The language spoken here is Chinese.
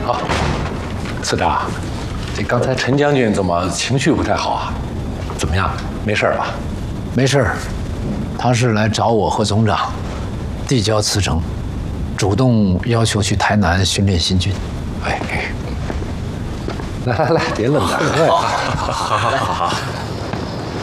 好。次长，这刚才陈将军怎么情绪不太好啊？怎么样？没事吧？ 没事，他是来找我和总长递交辞呈，主动要求去台南训练新军。 哎，来，别愣着。 好。